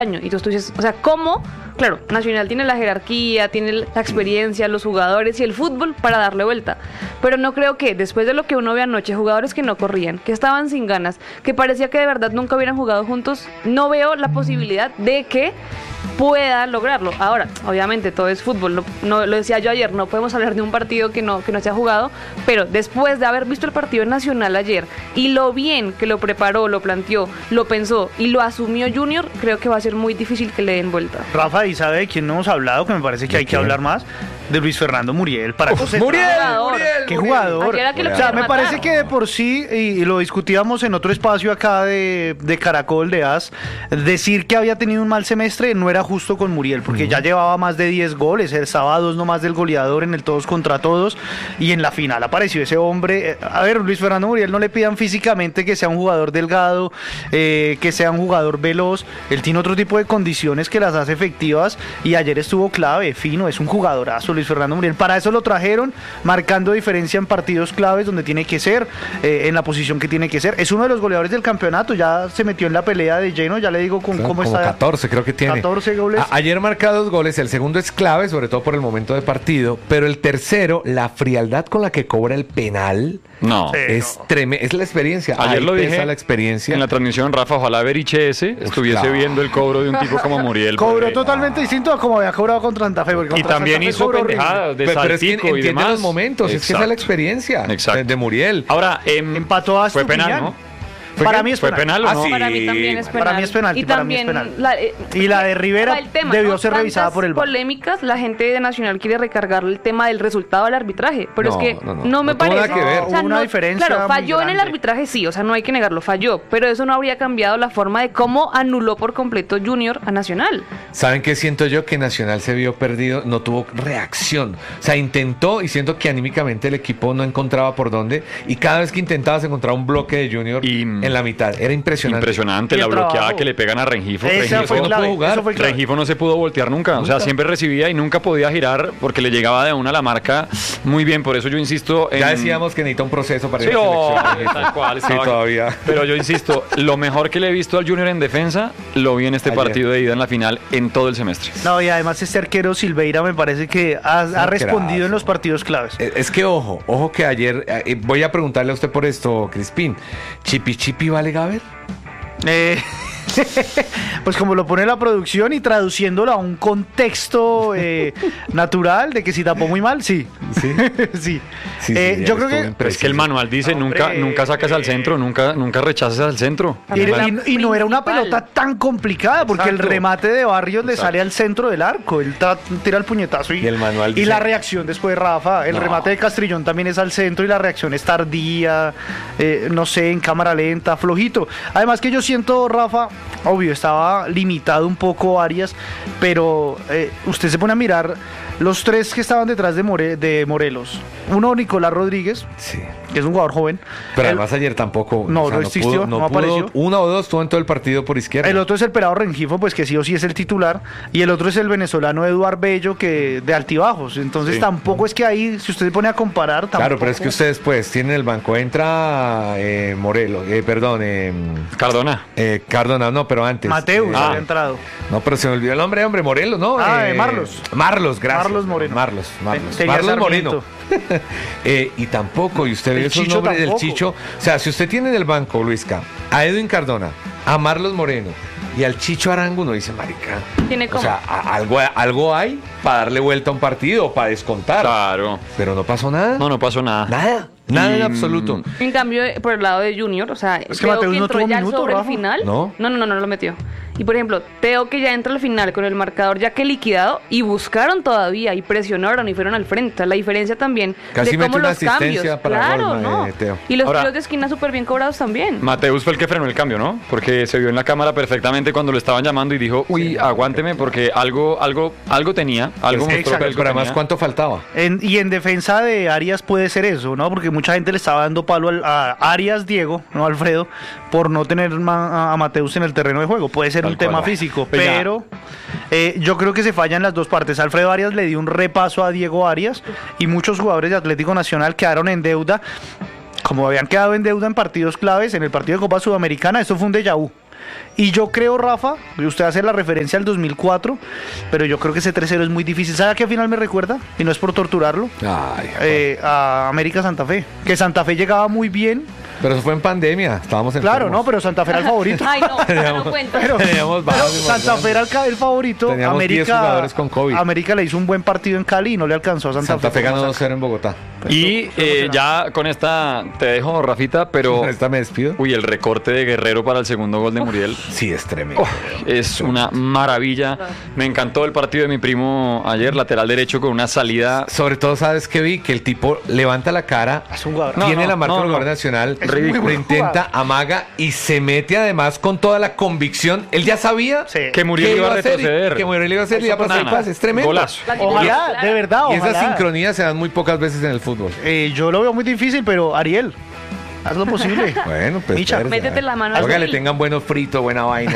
año. Y tú dices, o sea, ¿cómo? Claro, Nacional tiene la jerarquía, tiene la experiencia, los jugadores y el fútbol para darle vuelta. Pero no creo que después de lo que uno ve anoche, jugadores que no corrían, que estaban sin ganas, que parecía que de verdad nunca hubieran jugado juntos, no veo la posibilidad de que pueda lograrlo. Ahora, obviamente todo es fútbol, no lo decía yo ayer, no podemos hablar de un partido que no se ha jugado, pero después de haber visto el partido Nacional ayer y lo bien que lo preparó, lo planteó, lo pensó y lo asumió Junior, creo que va a ser muy difícil que le den vuelta. Rafa, ¿y sabe de quién no hemos hablado? Que me parece que hay que hablar más. De Luis Fernando Muriel. ¡Muriel! ¡Qué jugador! O sea, me parece que de por sí, y lo discutíamos en otro espacio acá de Caracol, de AS, decir que había tenido un mal semestre no era justo con Muriel, porque ya llevaba más de 10 goles, el sábado no más del goleador en el todos contra todos, y en la final apareció ese hombre. A ver, Luis Fernando Muriel, no le pidan físicamente que sea un jugador delgado, que sea un jugador veloz, él tiene otro tipo de condiciones que las hace efectivas, y ayer estuvo clave, fino, es un jugadorazo Luis Fernando Muriel. Para eso lo trajeron, marcando diferencia en partidos claves donde tiene que ser, en la posición que tiene que ser. Es uno de los goleadores del campeonato, ya se metió en la pelea de lleno, ya le digo cómo está. 14 creo que tiene. 14 goles. Ayer marca 2 goles, el segundo es clave, sobre todo por el momento de partido, pero el tercero, la frialdad con la que cobra el penal, es tremendo, es la experiencia. Ayer ahí lo dije la experiencia. En la transmisión, Rafa, ojalá Beriche estuviese viendo el cobro de un tipo como Muriel. Cobró totalmente distinto a como había cobrado contra Santa Fe. Y también hizo pendejadas de pero es que saltico y demás. los momentos, es que esa es la experiencia de Muriel. Ahora, empató a fue penal, ¿no? Para mí es ¿Fue penal o no? Para mí también es penal. Para mí es penal. Y también y la de Rivera debió ser revisada por el VAR. Polémicas, la gente de Nacional quiere recargar el tema del resultado del arbitraje, pero es que no me parece. Nada que ver. O sea, una diferencia. Claro, falló en el arbitraje, sí, o sea, no hay que negarlo, falló, pero eso no habría cambiado la forma de cómo anuló por completo Junior a Nacional. ¿Saben qué siento yo? Que Nacional se vio perdido, no tuvo reacción. O sea, intentó y siento que anímicamente el equipo no encontraba por dónde, y cada vez que intentaba se encontraba un bloque de Junior en la mitad. Era impresionante la bloqueada que le pegan a Rengifo. Rengifo no se pudo voltear nunca. O sea, siempre recibía y nunca podía girar porque le llegaba de una a la marca muy bien. Por eso yo insisto ya decíamos que necesita un proceso para ir a la selección. Tal cual, sí, todavía. Pero yo insisto, lo mejor que le he visto al Junior en defensa lo vi en este partido de ida en la final en todo el semestre. No, y además este arquero Silveira me parece que ha respondido en los partidos claves. Es que ojo que ayer, voy a preguntarle a usted por esto, Crispín, ¿Chipi vale Gaber? Pues como lo pone la producción y traduciéndolo a un contexto natural de que si tapó muy mal, sí. Yo creo que es que el manual dice nunca sacas al centro, nunca rechazas al centro. Y no era una pelota tan complicada porque el remate de Barrios le sale al centro del arco, él tira el puñetazo y el manual dice, y la reacción después de Rafa, el remate de Castrillón también es al centro y la reacción es tardía, no sé, en cámara lenta, flojito. Además que yo siento, Rafa, obvio, estaba limitado un poco Arias, pero usted se pone a mirar los tres que estaban detrás de Morelos. Uno, Nicolás Rodríguez, que es un jugador joven. Pero además ayer tampoco. No existió, no apareció. Uno o dos estuvo en todo el partido por izquierda. El otro es el pelado Rengifo, pues que sí o sí es el titular. Y el otro es el venezolano Eduard Bello, que de altibajos. Entonces tampoco es que ahí, si usted se pone a comparar, tampoco. Claro, pero es que ustedes pues tienen el banco. Entra Morelos, Cardona. Cardona, no, pero antes. Mateus había entrado. No, pero se me olvidó el nombre, hombre, Morelos, ¿no? Marlos, gracias. Marlos Moreno. Y tampoco, y usted ve esos nombres del Chicho. O sea, si usted tiene en el banco, Luisca, a Edwin Cardona, a Marlos Moreno y al Chicho Arango, uno dice, marica, o sea, algo hay para darle vuelta a un partido o para descontar. Claro. Pero no pasó nada. No pasó nada. Nada en absoluto. En cambio, por el lado de Junior, o sea, es que Mateus no tuvo minuto, sobre Rafa. el final. No lo metió. Y por ejemplo, Teo, que ya entra al final con el marcador ya que liquidado, y buscaron todavía y presionaron y fueron al frente. La diferencia también casi de cómo una los cambios. Para gol, Teo. Y los tiros de esquina súper bien cobrados también. Mateus fue el que frenó el cambio, ¿no? Porque se vio en la cámara perfectamente cuando lo estaban llamando y dijo, aguánteme porque algo tenía, algo mostró que pero además, ¿cuánto faltaba? Y en defensa de Arias puede ser eso, ¿no? Porque mucha gente le estaba dando palo a Arias Diego, no Alfredo, por no tener a Mateus en el terreno de juego. Puede ser un tema físico, pero yo creo que se fallan las dos partes. Alfredo Arias le dio un repaso a Diego Arias y muchos jugadores de Atlético Nacional quedaron en deuda, como habían quedado en deuda en partidos claves. En el partido de Copa Sudamericana, eso fue un déjà vu. Y yo creo, Rafa, usted hace la referencia al 2004, pero yo creo que ese 3-0 es muy difícil. ¿Sabe a qué final me recuerda? Y no es por torturarlo. A América Santa Fe. Que Santa Fe llegaba muy bien. Pero eso fue en pandemia, estábamos en Claro, no, pero Santa Fe era el favorito. Ay, no cuenta. Pero Santa Fe era el favorito. Teníamos 10 jugadores con COVID. América le hizo un buen partido en Cali y no le alcanzó a Santa Fe. Santa Fe ganó 2-0 en Bogotá. Y ya con esta te dejo, Rafita, pero... Con esta me despido. Uy, el recorte de Guerrero para el segundo gol de Muriel. Sí, es tremendo. Es una maravilla. Me encantó el partido de mi primo ayer, lateral derecho con una salida. Sobre todo, ¿sabes qué vi? Que el tipo levanta la cara, tiene la marca del jugador nacional, lo intenta, amaga y se mete además con toda la convicción. Él ya sabía que Muriel iba a retroceder. Que Muriel iba a hacer y iba a pasar el pase. Es tremendo. Golazo. Ojalá, de verdad, y esas sincronías se dan muy pocas veces en el fútbol. Yo lo veo muy difícil, pero Ariel, haz lo posible. Bueno, pues métete la mano. Oiga, le tengan buenos fritos, buena vaina.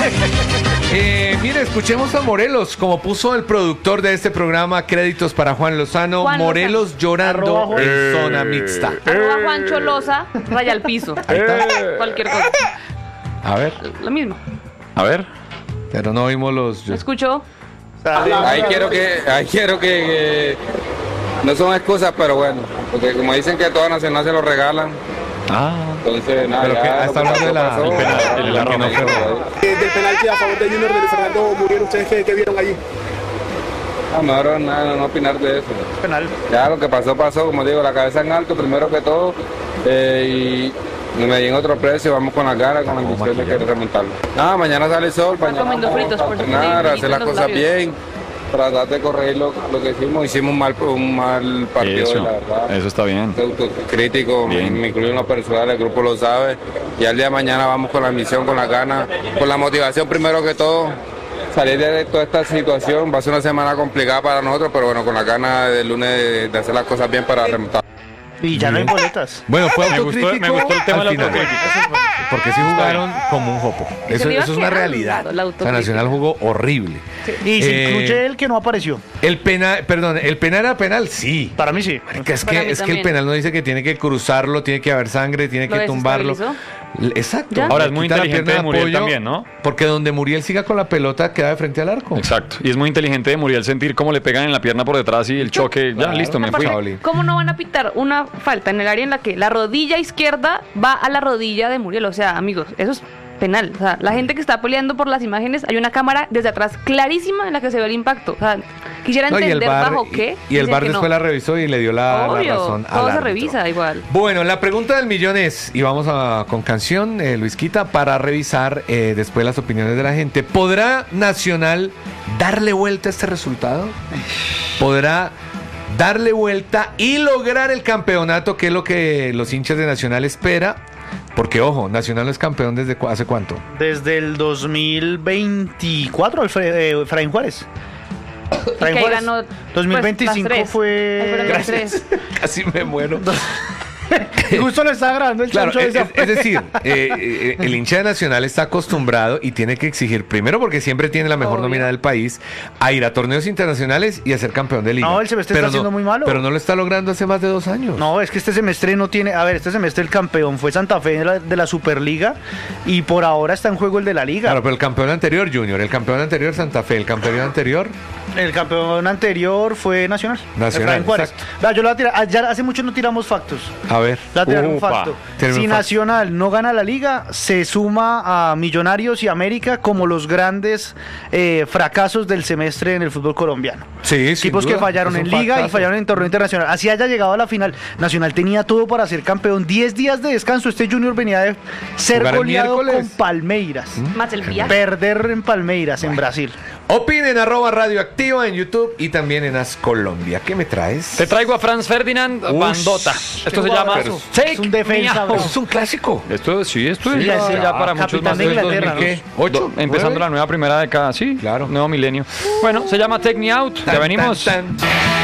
Mire, escuchemos a Morelos, como puso el productor de este programa, créditos para Juan Lozano. Morelos llorando en zona mixta. Juancho Loza, raya al piso. Ahí está. Cualquier cosa. A ver. Lo mismo. A ver. Pero no oímos los... ¿Escuchó? Ahí quiero que no son excusas, pero bueno, porque como dicen que toda Nacional se lo regalan. Entonces, nada, pero ya, está hablando de la del penalti a favor de Junior de Fernando Muriel. ¿Ustedes qué vieron allí? Mejor no opinar de eso. Penal. Ya lo que pasó, como digo, la cabeza en alto primero que todo, y me en otro precio, vamos con la cara, con la ambición de querer remontarlo. Mañana sale el sol, mañana comiendo fritos, por hacer las cosas bien, tratar de corregir lo que hicimos un mal partido, eso, la verdad. Eso está bien. Crítico, me incluyo en lo personal, el grupo lo sabe, y al día de mañana vamos con la misión, con la gana, con la motivación primero que todo. Salir de toda esta situación va a ser una semana complicada para nosotros, pero bueno, con la gana del lunes de hacer las cosas bien para remontar. Y ya no hay boletas. Bueno, fue me gustó el tema de la autocrítica. Porque sí jugaron como un jopo. Eso es una realidad. O sea, Nacional jugó horrible. Sí. Y se incluye el que no apareció. ¿El penal era penal? Sí. Para mí sí. Es que el penal no dice que tiene que cruzarlo, tiene que haber sangre, tiene que tumbarlo. Exacto. ¿Ya? Ahora es muy inteligente de Muriel también, ¿no? Porque donde Muriel siga con la pelota queda de frente al arco. Exacto. Y es muy inteligente de Muriel sentir cómo le pegan en la pierna por detrás y el choque. Ya, listo, me fui. ¿Cómo no van a pitar una falta en el área en la que la rodilla izquierda va a la rodilla de Muriel? O sea, amigos, eso es penal. O sea, la gente que está peleando por las imágenes, hay una cámara desde atrás clarísima en la que se ve el impacto. O sea, quisiera entender bajo qué. Y el VAR después la revisó y le dio la razón al todo se árbitro. revisa igual. Bueno, la pregunta del millón es, y vamos con canción, Luisquita, para revisar después las opiniones de la gente. ¿Podrá Nacional darle vuelta a este resultado? ¿Podrá darle vuelta y lograr el campeonato, que es lo que los hinchas de Nacional espera? Porque, ojo, Nacional no es campeón ¿desde hace cuánto? Desde el 2024, Efraín Juárez. Efraín Juárez. Ganó, 2025 pues, fue... Gracias. Casi me muero. Justo lo estaba grabando el Claro, chancho. es decir, el hincha de Nacional está acostumbrado y tiene que exigir, primero porque siempre tiene la mejor nómina del país, a ir a torneos internacionales y a ser campeón de liga. No, el semestre está siendo muy malo. Pero no lo está logrando hace más de 2 años. No, es que este semestre no tiene... A ver, este semestre el campeón fue Santa Fe de la Superliga y por ahora está en juego el de la Liga. Claro, pero el campeón anterior, Junior, el campeón anterior, Santa Fe, el campeón anterior... El campeón anterior fue Nacional. Nacional, Juárez. Vea, yo la voy a tirar. Ya hace mucho no tiramos factos. A ver. La tirar un facto. Si Nacional no gana la liga, se suma a Millonarios y América como los grandes fracasos del semestre en el fútbol colombiano. Sí, equipos que fallaron en liga y fallaron en torneo internacional. Así haya llegado a la final. Nacional tenía todo para ser campeón. 10 días de descanso. Este Junior venía de ser goleado con Palmeiras. Más el viaje. Perder en Palmeiras, en Brasil. Opinen @radioactiva en YouTube y también en As Colombia. ¿Qué me traes? Te traigo a Franz Ferdinand Bandota. Esto se llama Es un defensa. Es un clásico. Esto es ya para muchos más de Inglaterra, ¿Qué? ¿8? Empezando la nueva primera década, sí. Claro. Nuevo milenio. Bueno, se llama Take Me Out. Ya venimos.